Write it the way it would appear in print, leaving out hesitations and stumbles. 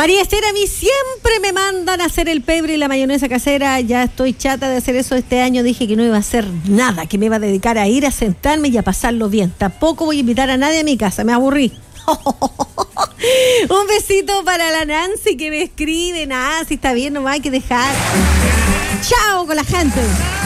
María Esther, a mí siempre me mandan a hacer el pebre y la mayonesa casera. Ya estoy chata de hacer eso este año. Dije que no iba a hacer nada, que me iba a dedicar a ir a sentarme y a pasarlo bien. Tampoco voy a invitar a nadie a mi casa, me aburrí. Un besito para la Nancy que me escribe. Nancy, está bien, no hay que dejar. Chao con la gente.